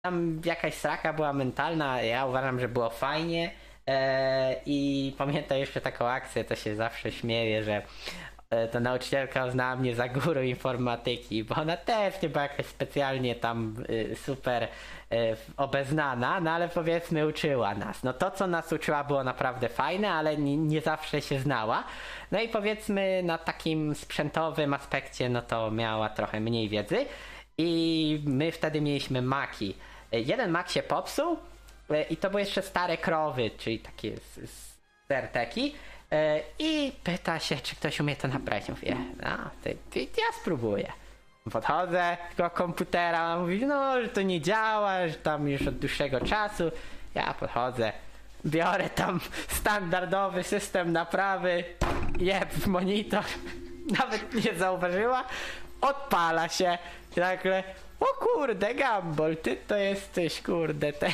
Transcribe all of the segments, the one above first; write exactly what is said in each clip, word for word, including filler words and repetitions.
tam jakaś sraka była mentalna, ja uważam, że było fajnie. E, I pamiętam jeszcze taką akcję, to się zawsze śmieję, że e, to nauczycielka uznała mnie za guru informatyki, bo ona też nie była jakaś specjalnie tam y, super y, obeznana, no ale powiedzmy uczyła nas. No to, co nas uczyła, było naprawdę fajne, ale nie, nie zawsze się znała. No i powiedzmy na takim sprzętowym aspekcie, no to miała trochę mniej wiedzy i my wtedy mieliśmy Maki. Jeden Mac się popsuł i to były jeszcze stare krowy, czyli takie sterteki. I pyta się, czy ktoś umie to naprawić. Mówię, no, ty, ty, ja spróbuję. Podchodzę do komputera, mówi, no, że to nie działa, że tam już od dłuższego czasu. Ja podchodzę, biorę tam standardowy system naprawy, jeb w monitor, nawet nie zauważyła, odpala się. I nagle, o kurde, Gumball, ty to jesteś, kurde, te...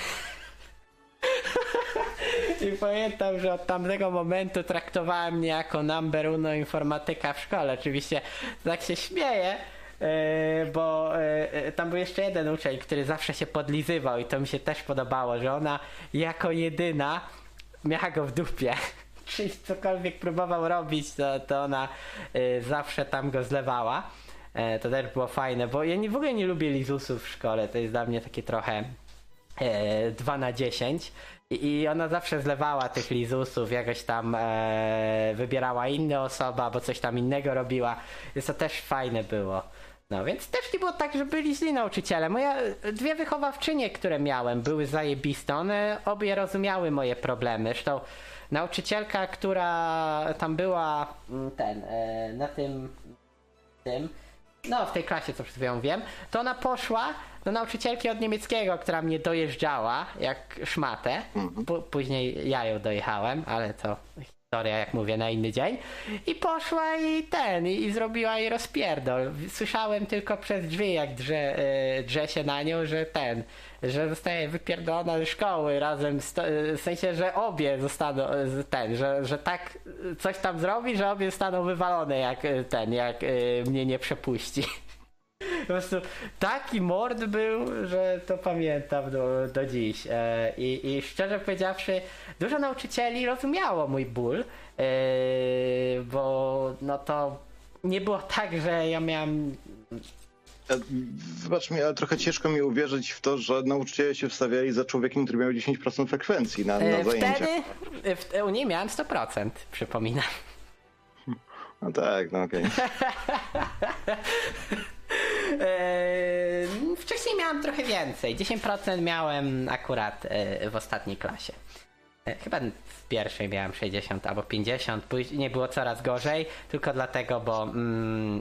I pamiętam, że od tamtego momentu traktowałem mnie jako number uno informatyka w szkole. Oczywiście tak się śmieję, yy, bo yy, tam był jeszcze jeden uczeń, który zawsze się podlizywał i to mi się też podobało, że ona jako jedyna miała go w dupie. Czyli cokolwiek próbował robić, to, to ona yy, zawsze tam go zlewała. Yy, to też było fajne, bo ja nie, w ogóle nie lubię lizusów w szkole. To jest dla mnie takie trochę yy, dwa na dziesięć. I ona zawsze zlewała tych lizusów, jakoś tam e, wybierała inna osoba, bo coś tam innego robiła, więc to też fajne było. No więc też nie było tak, że byli źli nauczyciele. Moje dwie wychowawczynie, które miałem, były zajebiste, one obie rozumiały moje problemy. Zresztą nauczycielka, która tam była ten, e, na tym, tym, no w tej klasie, co przed chwilą wiem, to ona poszła do nauczycielki od niemieckiego, która mnie dojeżdżała jak szmatę. P- później ja ją dojechałem, ale to historia, jak mówię, na inny dzień. I poszła i ten, i, i zrobiła jej rozpierdol. Słyszałem tylko przez drzwi, jak drze, y, drze się na nią, że ten, że zostaje wypierdolona ze szkoły razem z to, w sensie, że obie zostaną ten, że, że tak coś tam zrobi, że obie zostaną wywalone jak ten, jak y, mnie nie przepuści. Po prostu taki mord był, że to pamiętam do, do dziś. E, i, I szczerze powiedziawszy, dużo nauczycieli rozumiało mój ból, e, bo no to nie było tak, że ja miałem... Wybacz mi, ale trochę ciężko mi uwierzyć w to, że nauczyciele się wstawiali za człowiekiem, który miał dziesięć procent frekwencji na, na e, zajęciach. Wtedy w, u niej miałem sto procent, przypominam. No tak, no okej. Okay. Eee, wcześniej miałem trochę więcej. dziesięć procent miałem akurat e, w ostatniej klasie. E, chyba w pierwszej miałem sześćdziesiąt albo pięćdziesiąt. Później było coraz gorzej, tylko dlatego, bo mm,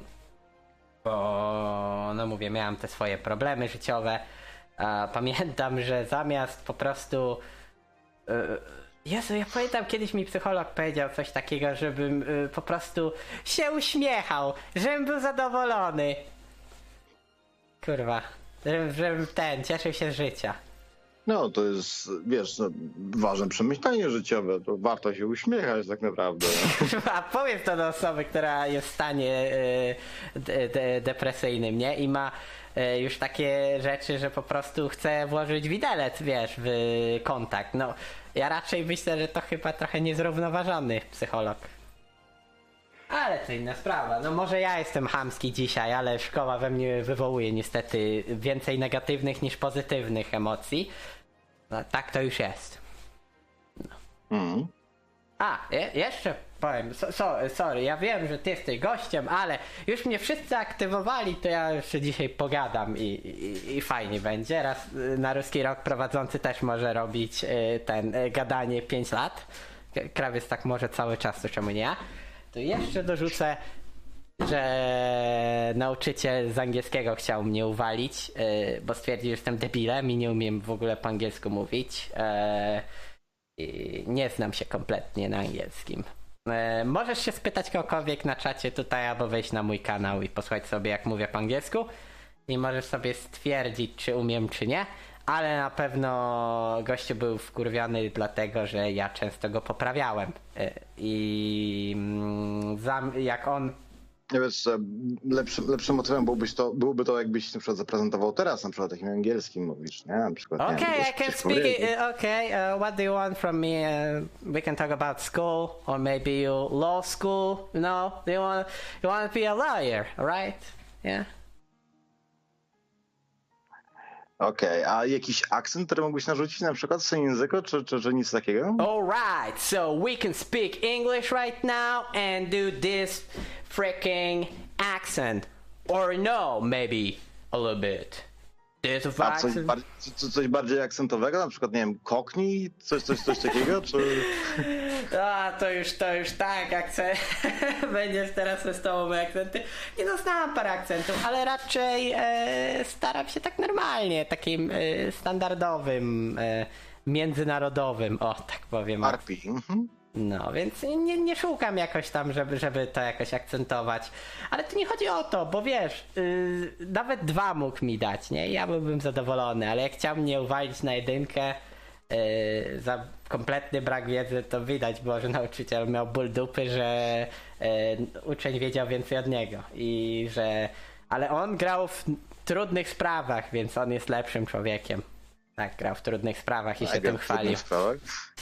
bo no mówię, miałem te swoje problemy życiowe. A pamiętam, że zamiast po prostu e, Jezu, ja pamiętam, kiedyś mi psycholog powiedział coś takiego, żebym e, po prostu się uśmiechał, żebym był zadowolony. Kurwa, żebym, żebym ten, cieszył się z życia. No, to jest, wiesz, no, ważne przemyślenie życiowe, to warto się uśmiechać tak naprawdę. A powiedz to do osoby, która jest w stanie y, de, de, depresyjnym, nie? I ma y, już takie rzeczy, że po prostu chce włożyć widelec, wiesz, w kontakt. No, ja raczej myślę, że to chyba trochę niezrównoważony psycholog. Ale to inna sprawa. No może ja jestem chamski dzisiaj, ale szkoła we mnie wywołuje niestety więcej negatywnych niż pozytywnych emocji. No tak to już jest. No. Mm. A, je, jeszcze powiem, so, so, sorry, ja wiem, że ty jesteś gościem, ale już mnie wszyscy aktywowali, to ja jeszcze dzisiaj pogadam i, i, i fajnie będzie. Raz na Ruski Rok prowadzący też może robić ten gadanie pięć lat. Krawiec tak może cały czas, to czemu nie ja? To jeszcze dorzucę, że nauczyciel z angielskiego chciał mnie uwalić, yy, bo stwierdził, że jestem debilem i nie umiem w ogóle po angielsku mówić. Yy, i nie znam się kompletnie na angielskim. Yy, możesz się spytać kogokolwiek na czacie tutaj, albo wejść na mój kanał i posłuchać sobie, jak mówię po angielsku. I możesz sobie stwierdzić, czy umiem, czy nie. Ale na pewno gościu był wkurwiony dlatego, że ja często go poprawiałem. I jak on Ja wiesz, że lepszym, lepszym motywem byłbyś to, byłoby to, jakbyś na przykład zaprezentował teraz, na przykład takim angielskim mówisz, nie? Na przykład, nie Okay, wiem, I can speak it. uh, Okay, uh, what do you want from me? Uh, we can talk about school, or maybe you law school. You know, do you want you want to be a lawyer, right? Yeah. Okej, okay, a jakiś akcent, który mógłbyś narzucić na przykład w swoim języku, czy, czy, czy nic takiego? Alright, so we can speak English right now and do this freaking accent. Or no, maybe a little bit. This of A coś, accent. bardziej, co, coś bardziej akcentowego, na przykład, nie wiem, cockney, coś, coś, coś takiego, czy... A, to już, to już tak, akcent. Będziesz teraz z tobą akcenty. Nie no, znam parę akcentów, ale raczej e, staram się tak normalnie, takim e, standardowym, e, międzynarodowym, o tak powiem. R P. Mhm. No, więc nie, nie szukam jakoś tam, żeby, żeby to jakoś akcentować. Ale tu nie chodzi o to, bo wiesz, yy, nawet dwa mógł mi dać, nie? Ja byłbym zadowolony, ale jak chciał mnie uwalić na jedynkę yy, za kompletny brak wiedzy, to widać było, że nauczyciel miał ból dupy, że yy, uczeń wiedział więcej od niego. I że... Ale on grał w trudnych sprawach, więc on jest lepszym człowiekiem. Tak, grał w trudnych sprawach i A, się grał tym w trudnych chwalił. sprawach?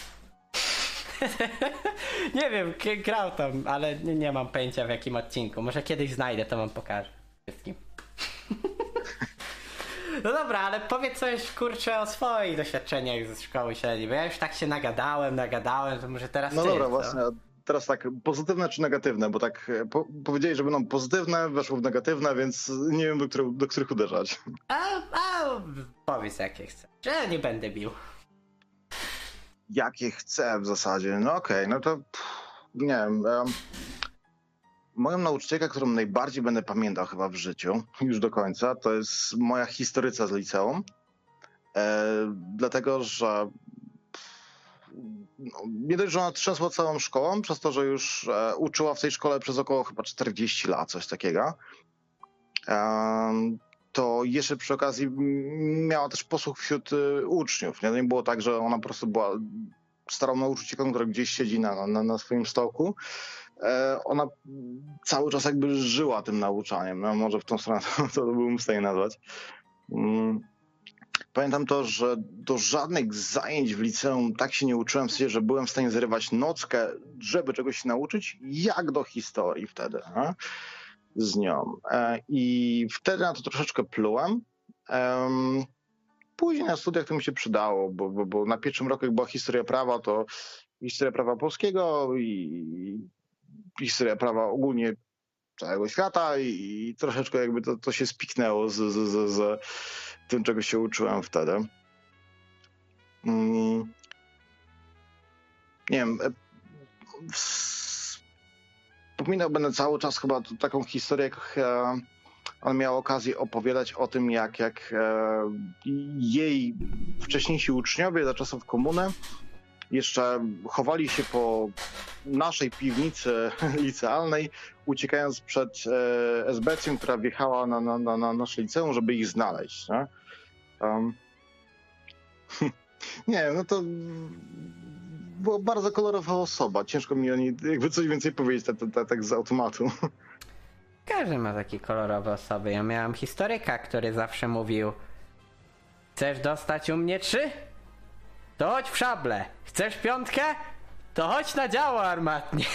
Nie wiem, k- grał tam, ale nie, nie mam pojęcia w jakim odcinku. Może kiedyś znajdę, to wam pokażę wszystkim. No dobra, ale powiedz coś, kurczę, o swoich doświadczeniach ze szkoły średniej, bo ja już tak się nagadałem, nagadałem, to może teraz No ty, dobra, co? właśnie. Teraz tak, pozytywne czy negatywne, bo tak po, powiedzieli, że będą pozytywne, weszło w negatywne, więc nie wiem, do, których, do których uderzać. A, a powiedz jakie chcesz, że nie będę bił. Jakie chcę w zasadzie. No okej, okay, no to pff, nie wiem. Um, moją nauczycielkę, którą najbardziej będę pamiętał chyba w życiu, już do końca, to jest moja historyca z liceum. E, dlatego, że no, nie dość, że ona trzęsła całą szkołą, przez to, że już e, uczyła w tej szkole przez około chyba czterdzieści lat, coś takiego. E, to jeszcze przy okazji miała też posłuch wśród y, uczniów. Nie? nie było tak, że ona po prostu była starą nauczycielką, która gdzieś siedzi na, na, na swoim stołku. E, ona cały czas jakby żyła tym nauczaniem. No, może w tą stronę to, to bym w stanie nazwać. Mm. Pamiętam to, że do żadnych zajęć w liceum tak się nie uczyłem, w sensie, że byłem w stanie zrywać nockę, żeby czegoś się nauczyć, jak do historii wtedy. A? Z nią. I wtedy na to troszeczkę plułem. Później na studiach to mi się przydało, bo, bo, bo na pierwszym roku, jak była historia prawa, to historia prawa polskiego i historia prawa ogólnie całego świata i, i troszeczkę jakby to, to się spiknęło z, z, z, z tym, czego się uczyłem wtedy. Mm. Nie wiem, wspominał będę cały czas chyba taką historię, jak e, on miał okazję opowiadać o tym, jak, jak e, jej wcześniejsi uczniowie za czasów komuny jeszcze chowali się po naszej piwnicy licealnej, uciekając przed e, esbecją, która wjechała na, na, na, na nasze liceum, żeby ich znaleźć. Nie, um, nie wiem, no to była bardzo kolorowa osoba. Ciężko mi o niej jakby coś więcej powiedzieć, tak, tak, tak z automatu. Każdy ma takie kolorowe osoby. Ja miałem historyka, który zawsze mówił: chcesz dostać u mnie trzy? To chodź w szable. Chcesz piątkę? To chodź na działo armatnie.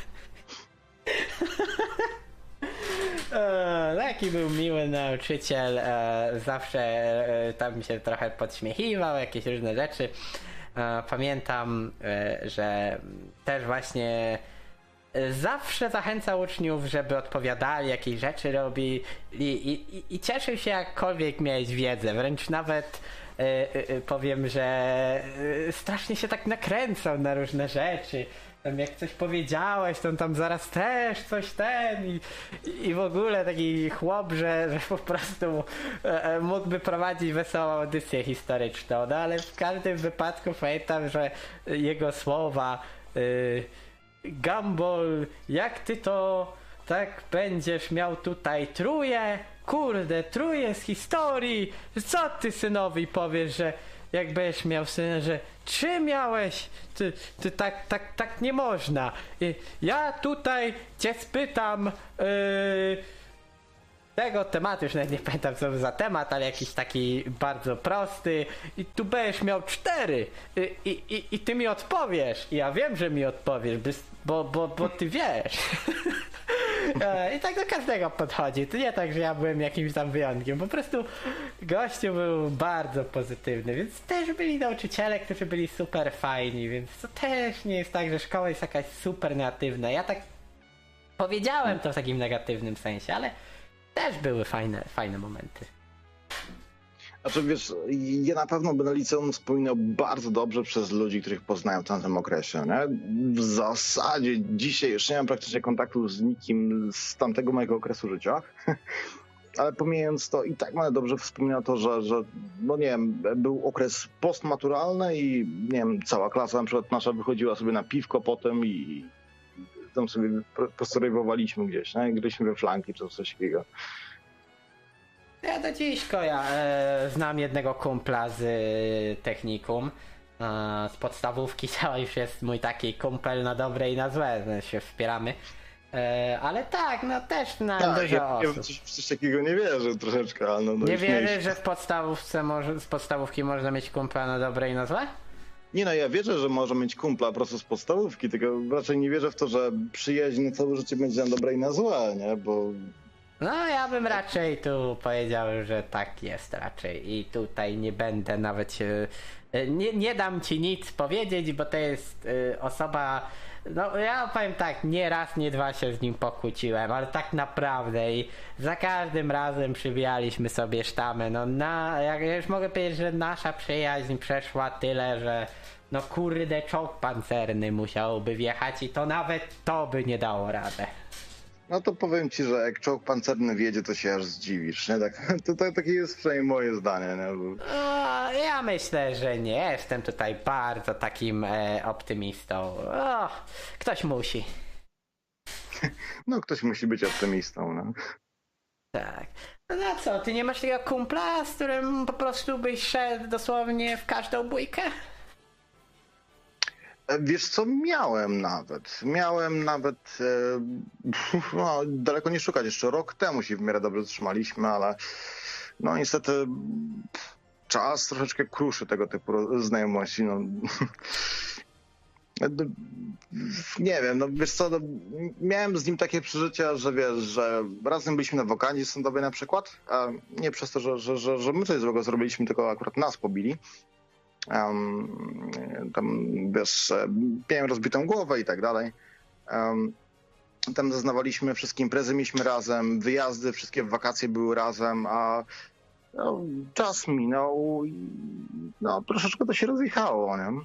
E, taki był miły nauczyciel. E, zawsze e, tam się trochę podśmiechiwał, jakieś różne rzeczy. E, pamiętam, e, że też właśnie zawsze zachęcał uczniów, żeby odpowiadali, jakieś rzeczy robi i, i, i cieszył się, jakkolwiek mieć wiedzę. Wręcz nawet y, y, powiem, że y, strasznie się tak nakręcał na różne rzeczy. Tam jak coś powiedziałeś, to on tam zaraz też coś ten i, i w ogóle taki chłop, że, że po prostu e, mógłby prowadzić wesołą audycję historyczną. No ale w każdym wypadku pamiętam, że jego słowa y, Gumball, jak ty to tak będziesz miał tutaj truje? Kurde, truje z historii. Co ty synowi powiesz, że jak będziesz miał syna, że czy miałeś, ty, ty tak, tak, tak nie można. I ja tutaj cię spytam yy, tego tematu, już nawet nie pamiętam co był za temat, ale jakiś taki bardzo prosty i tu będziesz miał cztery i, i, i, i ty mi odpowiesz i ja wiem, że mi odpowiesz, bo, bo, bo ty wiesz. I tak do każdego podchodzi. To nie tak, że ja byłem jakimś tam wyjątkiem. Po prostu gościu był bardzo pozytywny, więc też byli nauczyciele, którzy byli super fajni, więc to też nie jest tak, że szkoła jest jakaś super negatywna. Ja tak powiedziałem to w takim negatywnym sensie, ale też były fajne, fajne momenty. Znaczy wiesz, ja na pewno będę liceum wspominał bardzo dobrze przez ludzi, których poznałem w tamtym okresie, nie? W zasadzie dzisiaj już nie mam praktycznie kontaktu z nikim z tamtego mojego okresu życia, ale pomijając to i tak będę dobrze wspominał to, że, że no nie wiem, był okres postmaturalny i nie wiem, cała klasa na przykład nasza wychodziła sobie na piwko potem i tam sobie po prostu rejwowaliśmy gdzieś, nie? Graliśmy we flanki czy coś takiego. Ja do dziś koja, e, znam jednego kumpla z e, technikum, e, z podstawówki, to już jest mój taki kumpel na dobre i na złe, no, się wspieramy. E, ale tak, no też znałem tak, dużo ja, osób. Ja coś, coś takiego nie wierzę troszeczkę, ale no, no nie wierzysz, że w podstawówce może, z podstawówki można mieć kumpla na dobre i na złe? Nie no, ja wierzę, że może mieć kumpla po prostu z podstawówki, tylko raczej nie wierzę w to, że przyjaźń na całe życie będzie na dobre i na złe, nie, bo... No ja bym raczej tu powiedział, że tak jest raczej i tutaj nie będę nawet się, nie, nie dam ci nic powiedzieć, bo to jest y, osoba, no ja powiem tak, nie raz, nie dwa się z nim pokłóciłem, ale tak naprawdę i za każdym razem przybijaliśmy sobie sztamę, no na, jak już mogę powiedzieć, że nasza przyjaźń przeszła tyle, że no kurde czołg pancerny musiałby wjechać i to nawet to by nie dało radę. No to powiem ci, że jak czołg pancerny wjedzie, to się aż zdziwisz, nie? Tak, to, to takie jest przynajmniej moje zdanie, nie? Bo... O, ja myślę, że nie. Jestem tutaj bardzo takim e, optymistą. O, ktoś musi. No ktoś musi być optymistą, no. Tak. No, no co, ty nie masz takiego kumpla, z którym po prostu byś szedł dosłownie w każdą bójkę? Wiesz co, miałem nawet. Miałem nawet, e, no, daleko nie szukać, jeszcze rok temu się w miarę dobrze trzymaliśmy, ale no niestety czas troszeczkę kruszy tego typu znajomości. No. Nie wiem, no wiesz co, no, miałem z nim takie przeżycia, że wiesz, że razem byliśmy na wokandzie sądowej na przykład, a nie przez to, że, że, że, że my coś złego zrobiliśmy, tylko akurat nas pobili. Um, tam wiesz, miałem rozbitą głowę i tak dalej. Um, tam zaznawaliśmy wszystkie imprezy, mieliśmy razem, wyjazdy, wszystkie wakacje były razem, a no, czas minął i no, troszeczkę to się rozjechało, nie?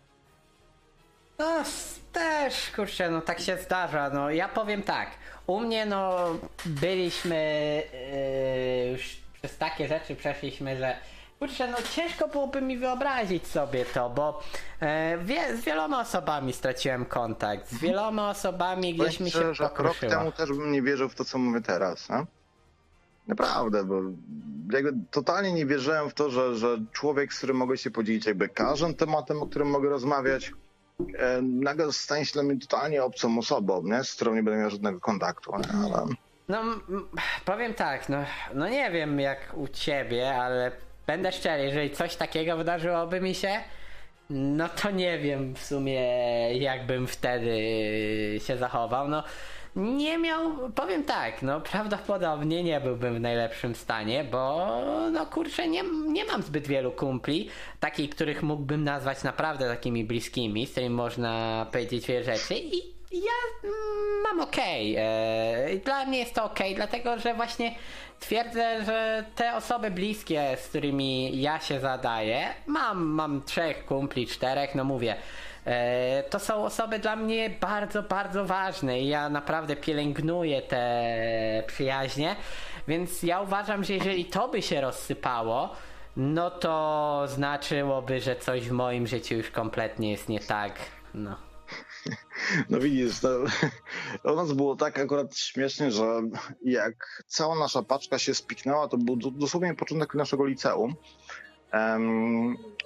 No też, kurczę, no tak się zdarza. No ja powiem tak, u mnie no byliśmy yy, już przez takie rzeczy przeszliśmy, że kurczę, no ciężko byłoby mi wyobrazić sobie to, bo e, wie, z wieloma osobami straciłem kontakt, z wieloma osobami gdzieś mi się że pokruszyło. Rok temu też bym nie wierzył w to, co mówię teraz, no? Naprawdę, bo jakby totalnie nie wierzyłem w to, że, że człowiek, z którym mogę się podzielić jakby każdym tematem, o którym mogę rozmawiać, e, nagle stanie się dla mnie totalnie obcą osobą, nie? Z którą nie będę miał żadnego kontaktu, nie? Ale... No m, powiem tak, no, no nie wiem jak u ciebie, ale będę szczery, jeżeli coś takiego wydarzyłoby mi się, no to nie wiem w sumie jakbym wtedy się zachował. No nie miał, powiem tak, no prawdopodobnie nie byłbym w najlepszym stanie, bo no kurczę, nie, nie mam zbyt wielu kumpli, takich, których mógłbym nazwać naprawdę takimi bliskimi, z którymi można powiedzieć wiele rzeczy i ja mam okej. Okay. Dla mnie jest to okej, okay, dlatego że właśnie twierdzę, że te osoby bliskie, z którymi ja się zadaję, mam, mam trzech kumpli, czterech, no mówię, e, to są osoby dla mnie bardzo, bardzo ważne i ja naprawdę pielęgnuję te przyjaźnie, więc ja uważam, że jeżeli to by się rozsypało, no to znaczyłoby, że coś w moim życiu już kompletnie jest nie tak, no. No widzisz, no, u nas było tak akurat śmiesznie, że jak cała nasza paczka się spiknęła, to był dosłownie początek naszego liceum. Um,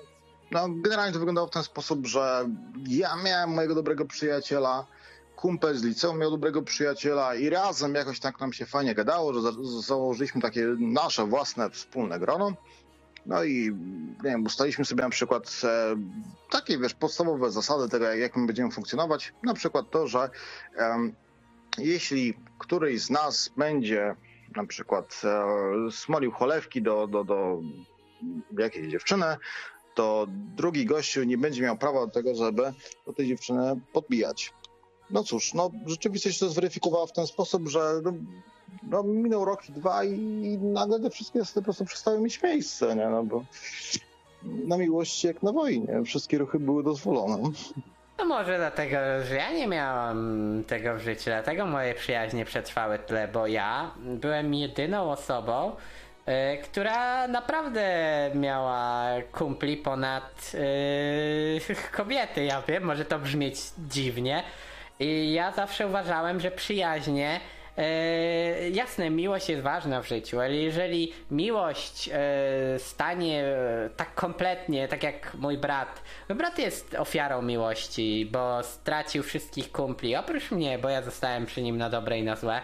No, generalnie to wyglądało w ten sposób, że ja miałem mojego dobrego przyjaciela, kumpel z liceum miał dobrego przyjaciela i razem jakoś tak nam się fajnie gadało, że za- założyliśmy takie nasze własne wspólne grono. No i nie wiem, ustaliliśmy sobie na przykład e, takie, wiesz, podstawowe zasady tego, jak, jak my będziemy funkcjonować. Na przykład to, że em, jeśli któryś z nas będzie na przykład e, smolił cholewki do, do, do jakiejś dziewczyny, to drugi gościu nie będzie miał prawa do tego, żeby do tej dziewczyny podbijać. No cóż, no rzeczywistość to zweryfikowała w ten sposób, że no, no, minął rok i dwa i, i nagle te wszystkie po prostu przestały mieć miejsce, nie? No bo na miłości jak na wojnie, wszystkie ruchy były dozwolone. No może dlatego, że ja nie miałam tego w życiu, dlatego moje przyjaźnie przetrwały tyle, bo ja byłem jedyną osobą, y, która naprawdę miała kumpli ponad y, kobiety. Ja wiem, może to brzmieć dziwnie. I ja zawsze uważałem, że przyjaźnie, e, jasne, miłość jest ważna w życiu, ale jeżeli miłość e, stanie e, tak kompletnie, tak jak mój brat, mój brat jest ofiarą miłości, bo stracił wszystkich kumpli, oprócz mnie, bo ja zostałem przy nim na dobre i na złe.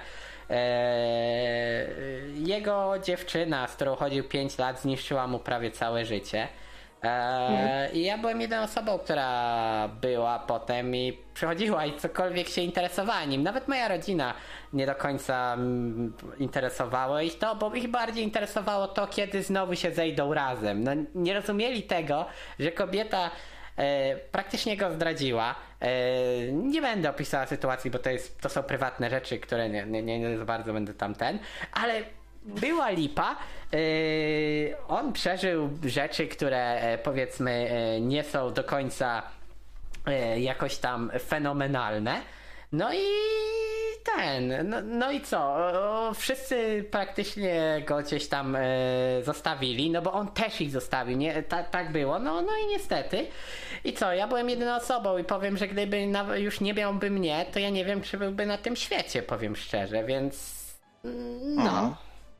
E, jego dziewczyna, z którą chodził pięć lat, zniszczyła mu prawie całe życie. Eee, I ja byłem jedyną osobą, która była potem i przychodziła i cokolwiek się interesowała nim. Nawet moja rodzina nie do końca mm, interesowało ich to, bo ich bardziej interesowało to, kiedy znowu się zejdą razem. No, nie rozumieli tego, że kobieta e, praktycznie go zdradziła. E, nie będę opisała sytuacji, bo to, jest, to są prywatne rzeczy, które nie, nie, nie za bardzo będę tamten, ale była lipa. Yy, on przeżył rzeczy, które e, powiedzmy e, nie są do końca e, jakoś tam fenomenalne. No i ten, no, no i co? O, wszyscy praktycznie go gdzieś tam e, zostawili, no bo on też ich zostawił, nie? Ta, tak było, no, no i niestety. I co? Ja byłem jedyną osobą i powiem, że gdyby na, już nie miałby mnie, to ja nie wiem, czy byłby na tym świecie, powiem szczerze, więc no. Aha.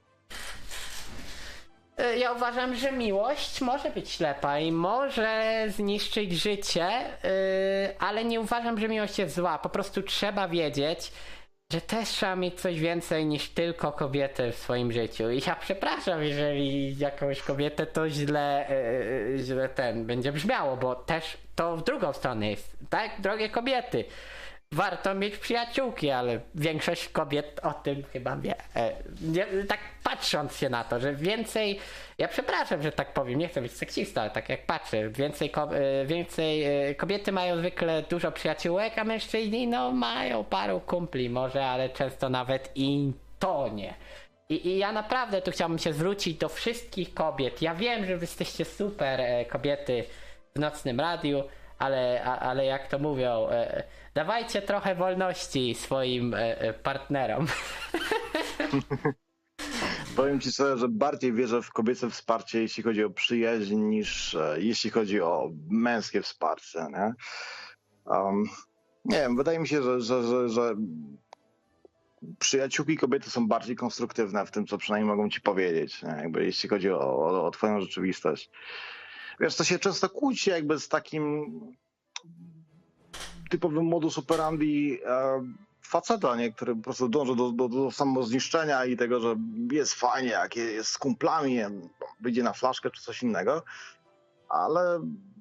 Ja uważam, że miłość może być ślepa i może zniszczyć życie, yy, ale nie uważam, że miłość jest zła. Po prostu trzeba wiedzieć, że też trzeba mieć coś więcej niż tylko kobietę w swoim życiu. I ja przepraszam, jeżeli jakąś kobietę to źle, yy, źle ten będzie brzmiało, bo też to w drugą stronę jest. Tak, drogie kobiety, warto mieć przyjaciółki, ale większość kobiet o tym chyba wie. E, nie, tak patrząc się na to, że więcej, ja przepraszam, że tak powiem, nie chcę być seksista, ale tak jak patrzę, więcej, ko, e, więcej e, kobiety mają zwykle dużo przyjaciółek, a mężczyźni no mają paru kumpli może, ale często nawet i to nie. I, I ja naprawdę tu chciałbym się zwrócić do wszystkich kobiet. Ja wiem, że wy jesteście super e, kobiety w Nocnym Radiu, ale, a, ale jak to mówią, e, dawajcie trochę wolności swoim e, partnerom. Powiem ci sobie, że bardziej wierzę w kobiece wsparcie, jeśli chodzi o przyjaźń, niż e, jeśli chodzi o męskie wsparcie. Nie, um, nie wiem, wydaje mi się, że, że, że, że przyjaciółki kobiety są bardziej konstruktywne w tym, co przynajmniej mogą ci powiedzieć, nie? Jakby jeśli chodzi o, o, o twoją rzeczywistość. Wiesz, to się często kłóci jakby z takim typowym modus operandi e, faceta, nie? Który po prostu dąży do, do, do samozniszczenia i tego, że jest fajnie, jak jest z kumplami, wyjdzie na flaszkę czy coś innego, ale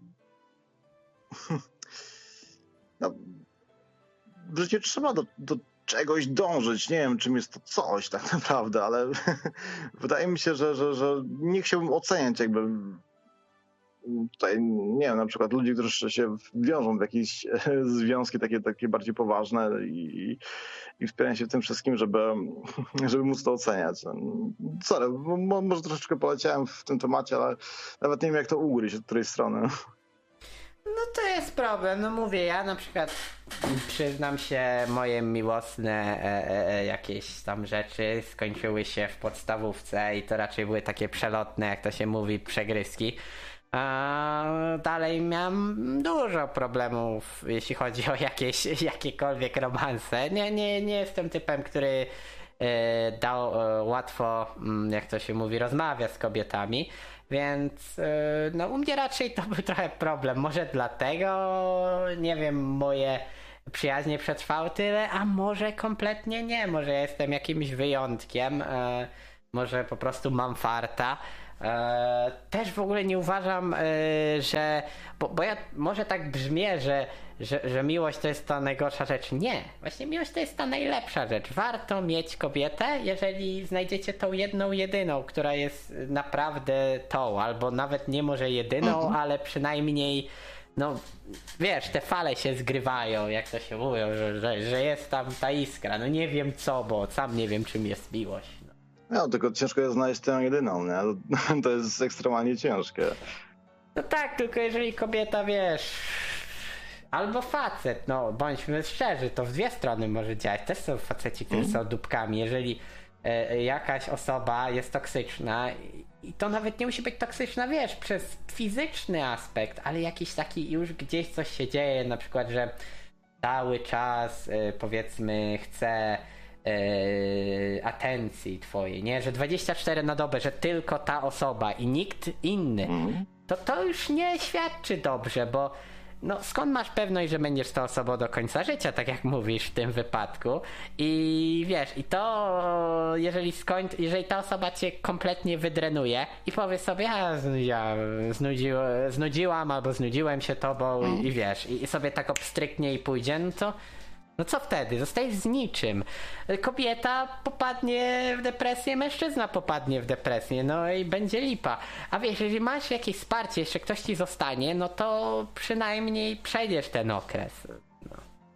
no, w życiu trzeba do, do czegoś dążyć. Nie wiem, czym jest to coś tak naprawdę, ale wydaje mi się, że, że, że nie chciałbym oceniać jakby tutaj, nie wiem, na przykład ludzi, którzy się wiążą w jakieś związki takie, takie bardziej poważne i, i wspierają się w tym wszystkim, żeby, żeby móc to oceniać. Sorry, może troszeczkę poleciałem w tym temacie, ale nawet nie wiem, jak to ugryźć, od której strony. No to jest problem, no mówię, ja na przykład przyznam się, moje miłosne e, e, jakieś tam rzeczy skończyły się w podstawówce i to raczej były takie przelotne, jak to się mówi, przegryzki. A dalej miałem dużo problemów, jeśli chodzi o jakieś, jakiekolwiek romanse. Nie, nie, nie jestem typem, który e, dał e, łatwo, jak to się mówi, rozmawia z kobietami. Więc yy, no u mnie raczej to był trochę problem. Może dlatego, nie wiem, moje przyjaźnie przetrwały tyle, a może kompletnie nie. Może ja jestem jakimś wyjątkiem. Yy, może po prostu mam farta. Eee, też w ogóle nie uważam, eee, że. Bo, bo ja może tak brzmię, że, że, że miłość to jest ta najgorsza rzecz. Nie. Właśnie miłość to jest ta najlepsza rzecz. Warto mieć kobietę, jeżeli znajdziecie tą jedną, jedyną, która jest naprawdę tą, albo nawet nie może jedyną, mhm. ale przynajmniej. No wiesz, te fale się zgrywają, jak to się mówią, że, że, że jest tam ta iskra. No nie wiem co, bo sam nie wiem, czym jest miłość. No, tylko ciężko jest znaleźć tę jedyną, nie? To jest ekstremalnie ciężkie. No tak, tylko jeżeli kobieta, wiesz, albo facet, no bądźmy szczerzy, to w dwie strony może działać. Też są faceci, którzy mm. są dupkami. Jeżeli e, jakaś osoba jest toksyczna i to nawet nie musi być toksyczna, wiesz, przez fizyczny aspekt, ale jakiś taki już gdzieś coś się dzieje, na przykład, że cały czas e, powiedzmy chce Yy, atencji twojej, nie? Że dwadzieścia cztery na dobę, że tylko ta osoba i nikt inny, mm. to to już nie świadczy dobrze, bo no skąd masz pewność, że będziesz z tą osobą do końca życia, tak jak mówisz w tym wypadku i wiesz, i to jeżeli skończ, jeżeli ta osoba cię kompletnie wydrenuje i powie sobie, a ja znudził, znudziłam albo znudziłem się tobą mm. i, i wiesz, i, i sobie tak obstryknie i pójdzie, no to no co wtedy? Zostajesz z niczym. Kobieta popadnie w depresję, mężczyzna popadnie w depresję, no i będzie lipa. A wiesz, jeżeli masz jakieś wsparcie, jeszcze ktoś ci zostanie, no to przynajmniej przejdziesz ten okres. No.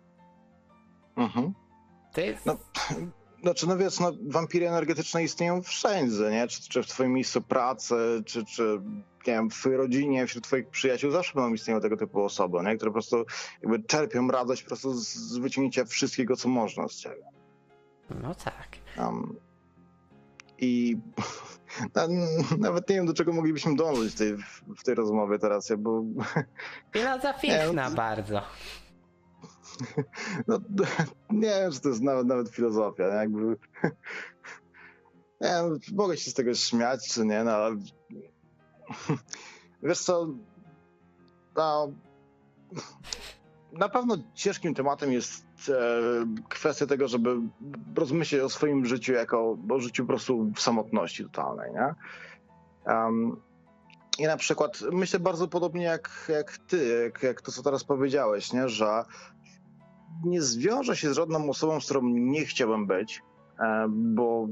Mhm. To jest... No, znaczy, no wiesz, no, wampiry energetyczne istnieją wszędzie, nie? Czy, czy w twoim miejscu pracy, czy, czy nie wiem, w twojej rodzinie, wśród twoich przyjaciół zawsze będą istniały tego typu osoby, nie? Które po prostu jakby czerpią radość po prostu z wyciągnięcia wszystkiego, co można z ciebie. No tak. Um, I nawet nie wiem, do czego moglibyśmy dążyć w tej, w tej rozmowie teraz, bo... Filozoficzna no, bardzo. No, nie wiem, czy to jest nawet, nawet filozofia, nie? Jakby... Nie wiem, mogę się z tego śmiać, czy nie, no ale... Wiesz co, no, na pewno ciężkim tematem jest e, kwestia tego, żeby rozmyśleć o swoim życiu jako o życiu po prostu w samotności totalnej, nie? Um, I na przykład myślę bardzo podobnie jak, jak ty, jak, jak to, co teraz powiedziałeś, nie? Że nie zwiążę się z żadną osobą, z którą nie chciałbym być, e, bo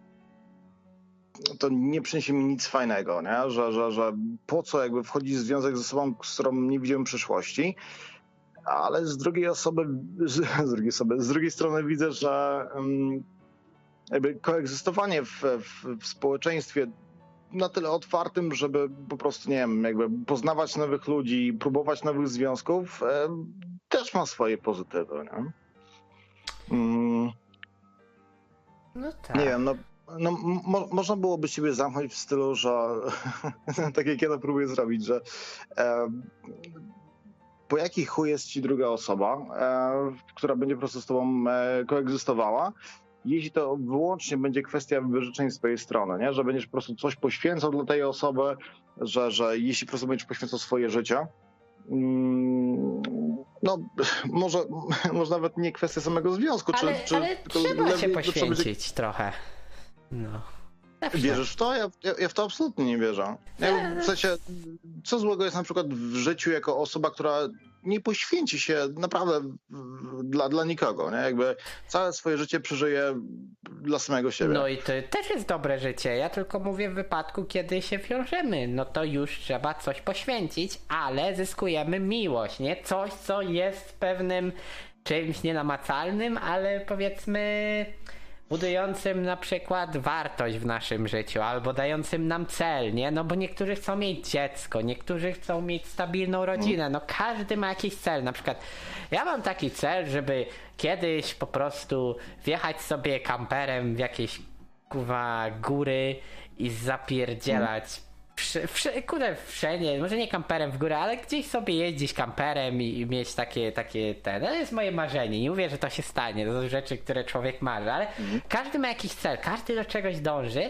to nie przyniesie mi nic fajnego, nie? Że, że, że po co jakby wchodzi w związek z osobą, z którą nie widziałem przyszłości, ale z drugiej osoby, z, z drugiej osoby, z drugiej strony widzę, że um, jakby koegzystowanie w, w, w społeczeństwie na tyle otwartym, żeby po prostu, nie wiem, jakby poznawać nowych ludzi, próbować nowych związków, e, też ma swoje pozytywy, nie? Mm. No tak. Nie wiem, no No, mo- można byłoby siebie zamknąć w stylu, że tak jak ja to próbuję zrobić, że e, po jaki chuj jest ci druga osoba, e, która będzie po prostu z tobą e, koegzystowała, jeśli to wyłącznie będzie kwestia wyrzeczeń z twojej strony, nie? Że będziesz po prostu coś poświęcał dla tej osoby, że, że jeśli po prostu będziesz poświęcał swoje życie, mm, no może, może nawet nie kwestia samego związku, ale, czy, czy ale trzeba lepiej, się poświęcić będzie... trochę. No. Zawsze. Wierzysz w to? Ja, ja, ja w to absolutnie nie wierzę. Ja, w sensie, co złego jest na przykład w życiu jako osoba, która nie poświęci się naprawdę dla, dla nikogo, nie? Jakby całe swoje życie przeżyje dla samego siebie. No i to też jest dobre życie. Ja tylko mówię w wypadku, kiedy się wiążemy. No to już trzeba coś poświęcić, ale zyskujemy miłość, nie? Coś, co jest pewnym czymś nienamacalnym, ale powiedzmy... budującym na przykład wartość w naszym życiu, albo dającym nam cel, nie? No bo niektórzy chcą mieć dziecko, niektórzy chcą mieć stabilną rodzinę, no każdy ma jakiś cel, na przykład ja mam taki cel, żeby kiedyś po prostu wjechać sobie kamperem w jakieś kurwa góry i zapierdzielać Wsz, wsz, kurde, wszędzie, może nie kamperem w górę, ale gdzieś sobie jeździć kamperem i, i mieć takie, takie te, no to jest moje marzenie, nie mówię, że to się stanie, to są rzeczy, które człowiek marzy, ale mhm. każdy ma jakiś cel, każdy do czegoś dąży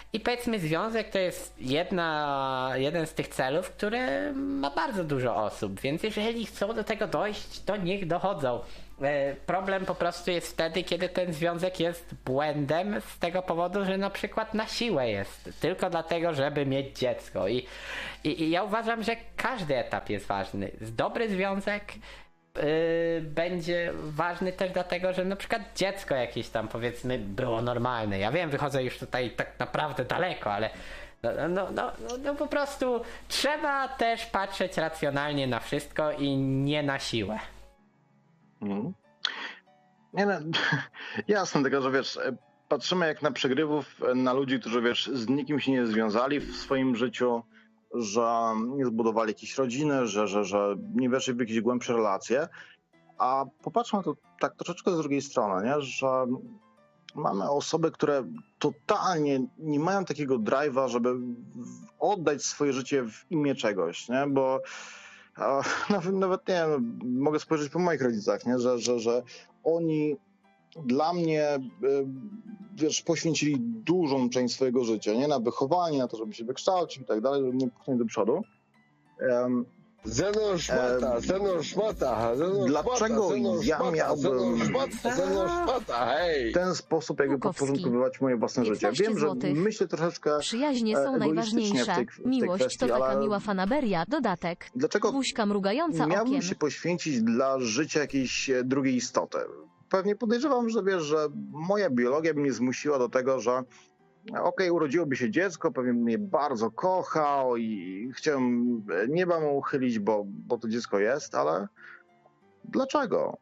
I powiedzmy związek to jest jedna, jeden z tych celów, które ma bardzo dużo osób, więc jeżeli chcą do tego dojść, to niech dochodzą. Problem po prostu jest wtedy, kiedy ten związek jest błędem z tego powodu, że na przykład na siłę jest, tylko dlatego, żeby mieć dziecko. I, i, i ja uważam, że każdy etap jest ważny. Dobry związek yy, będzie ważny też dlatego, że na przykład dziecko jakieś tam powiedzmy było normalne. Ja wiem, wychodzę już tutaj tak naprawdę daleko, ale no, no, no, no, no po prostu trzeba też patrzeć racjonalnie na wszystko i nie na siłę. Mhm. Nie no, jasne, tylko że wiesz, patrzymy jak na przegrywów, na ludzi, którzy wiesz, z nikim się nie związali w swoim życiu, że nie zbudowali jakiejś rodziny, że, że, że nie weszli w jakieś głębsze relacje, a popatrzmy to tak troszeczkę z drugiej strony, nie? Że mamy osoby, które totalnie nie mają takiego drive'a, żeby oddać swoje życie w imię czegoś, nie? Bo Nawet, nawet nie wiem, mogę spojrzeć po moich rodzicach, nie? Że, że, że oni dla mnie wiesz, poświęcili dużą część swojego życia, nie? Na wychowanie, na to, żeby się wykształcić i tak dalej, żeby mnie popchnąć do przodu. Um, Zeno szmata, zeno szmata, zeno Dlaczego szmata, ja szmata, miałbym szmata, zeno szmata, hej! w ten sposób jakby Bukowski. podporządkowywać moje własne życie? Wiem, że myślę troszeczkę Przyjaźnie są egoistycznie w najważniejsze. tej, w tej Miłość kwestii, to taka ale miła fanaberia. Dodatek. dlaczego Buźka mrugająca miałbym okiem. się poświęcić dla życia jakiejś drugiej istoty? Pewnie podejrzewam, że wiesz, że moja biologia by mnie zmusiła do tego, że okej, okay, urodziłoby się dziecko, pewnie mnie bardzo kochał i chciałem nieba mu uchylić, bo, bo to dziecko jest, ale dlaczego?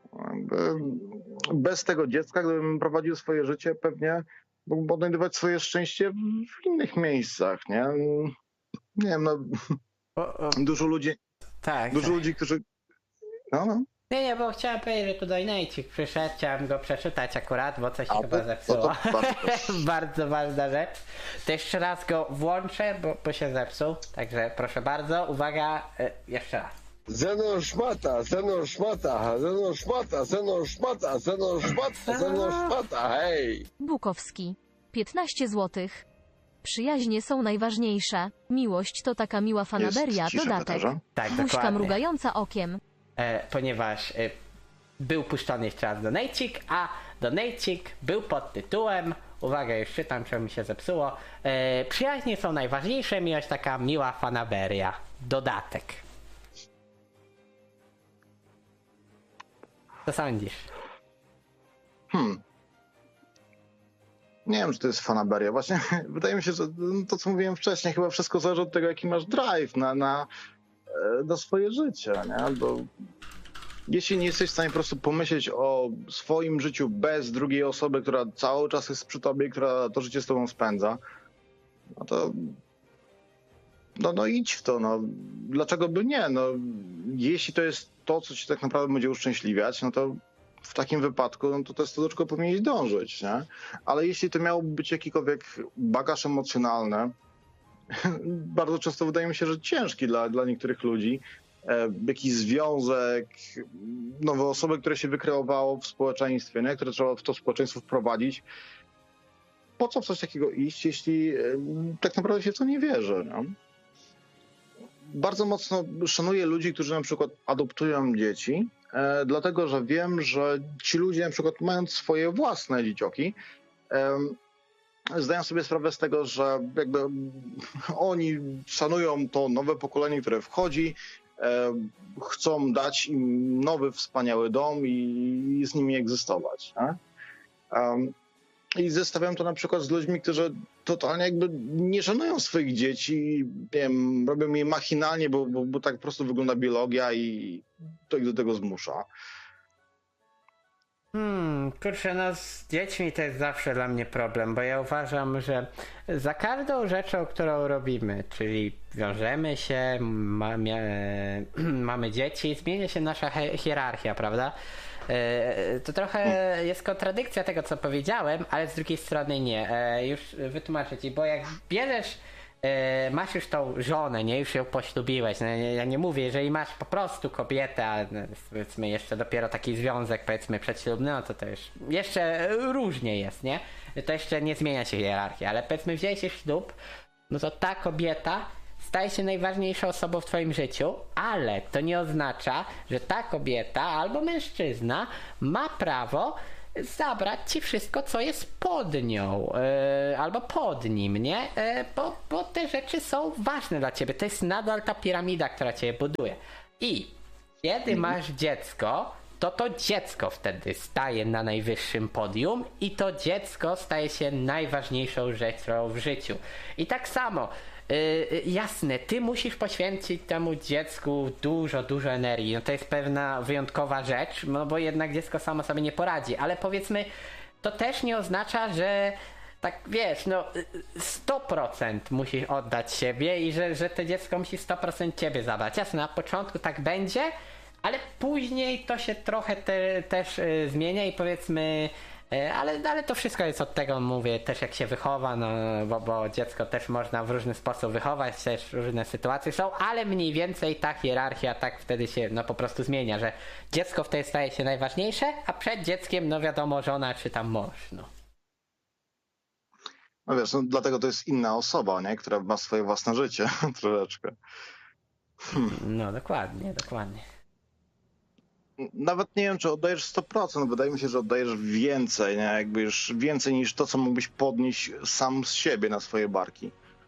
Bez tego dziecka, gdybym prowadził swoje życie, pewnie mógłbym odnajdywać swoje szczęście w innych miejscach, nie? Nie wiem, no O, o, dużo ludzi, tak, dużo tak. ludzi, którzy... No, no. Nie, nie, bo chciałem powiedzieć, że tu Dojnejcik przyszedł, chciałem go przeczytać akurat, bo coś się A, chyba to- zepsuło. to- to bardzo proszę. Bardzo ważna rzecz. To jeszcze raz go włączę, bo, bo się zepsuł. Także proszę bardzo, uwaga, y, jeszcze raz. Zeno szmata, zeno szmata, zeno szmata, zeno szmata, zeno szmata, zeno szmata, hej! Bukowski. piętnaście złotych. Przyjaźnie są najważniejsze. Miłość to taka miła fanaberia. Jest cisza w Dodatek. eterze? Tak, Buźka dokładnie. mrugająca okiem. E, ponieważ e, był puszczony jeszcze raz donejcik, a donejcik był pod tytułem, uwaga, już czytam, czemu mi się zepsuło, e, przyjaźnie są najważniejsze, miłość taka miła fanaberia. Dodatek. Co sądzisz? Hmm. Nie wiem, czy to jest fanaberia. Właśnie wydaje mi się, że to, co mówiłem wcześniej, chyba wszystko zależy od tego, jaki masz drive na, na, na swoje życie, nie? Bo jeśli nie jesteś w stanie po prostu pomyśleć o swoim życiu bez drugiej osoby, która cały czas jest przy tobie, która to życie z tobą spędza, no to no, no idź w to. No. Dlaczego by nie? No, jeśli to jest to, co ci tak naprawdę będzie uszczęśliwiać, no to w takim wypadku no to, to jest to, do czego powinieneś dążyć, nie? Ale jeśli to miałoby być jakikolwiek bagaż emocjonalny, bardzo często wydaje mi się, że ciężki dla, dla niektórych ludzi, e, jakiś związek, nowe osoby, które się wykreowało w społeczeństwie, nie? Które trzeba w to społeczeństwo wprowadzić. Po co w coś takiego iść, jeśli e, tak naprawdę się w to nie wierzy, nie? Bardzo mocno szanuję ludzi, którzy na przykład adoptują dzieci, e, dlatego że wiem, że ci ludzie na przykład mając swoje własne dziecioki, e, zdają sobie sprawę z tego, że jakby oni szanują to nowe pokolenie, które wchodzi, e, chcą dać im nowy, wspaniały dom i, i z nimi egzystować. Nie? Um, I zestawiam to na przykład z ludźmi, którzy totalnie jakby nie szanują swoich dzieci, nie wiem, robią je machinalnie, bo, bo, bo tak po prostu wygląda biologia i to ich do tego zmusza. Hmm, kurczę, no z dziećmi to jest zawsze dla mnie problem, bo ja uważam, że za każdą rzeczą, którą robimy, czyli wiążemy się, mamy, mamy dzieci, zmienia się nasza hi- hierarchia, prawda? To trochę jest kontradykcja tego, co powiedziałem, ale z drugiej strony nie. Już wytłumaczę ci, bo jak bierzesz e, masz już tą żonę, nie? Już ją poślubiłeś. No, ja nie mówię, jeżeli masz po prostu kobietę, a no, powiedzmy jeszcze dopiero taki związek, powiedzmy przedślubny, no to to już jeszcze różnie jest, nie? To jeszcze nie zmienia się hierarchia, ale powiedzmy wzięłeś ślub, no to ta kobieta staje się najważniejszą osobą w twoim życiu, ale to nie oznacza, że ta kobieta albo mężczyzna ma prawo zabrać ci wszystko, co jest pod nią, yy, albo pod nim, nie? Yy, bo, bo te rzeczy są ważne dla ciebie. To jest nadal ta piramida, która cię buduje. I kiedy masz dziecko, to to dziecko wtedy staje na najwyższym podium i to dziecko staje się najważniejszą rzeczą w życiu. I tak samo, yy, jasne, ty musisz poświęcić temu dziecku dużo, dużo energii. No to jest pewna wyjątkowa rzecz, no bo jednak dziecko samo sobie nie poradzi, ale powiedzmy, to też nie oznacza, że tak wiesz, no sto procent musisz oddać siebie i że, że to dziecko musi sto procent ciebie zabrać. Jasne, na początku tak będzie, ale później to się trochę te, też y, zmienia i powiedzmy, y, ale, ale to wszystko jest od tego, mówię, też jak się wychowa, no bo, bo dziecko też można w różny sposób wychować, też różne sytuacje są, ale mniej więcej ta hierarchia tak wtedy się no po prostu zmienia, że dziecko wtedy staje się najważniejsze, a przed dzieckiem no wiadomo żona czy tam mąż, no. No wiesz, no dlatego to jest inna osoba, nie? Która ma swoje własne życie troszeczkę. Hmm. No dokładnie, dokładnie. Nawet nie wiem, czy oddajesz sto procent. Wydaje mi się, że oddajesz więcej, nie? Jakby już więcej niż to, co mógłbyś podnieść sam z siebie na swoje barki.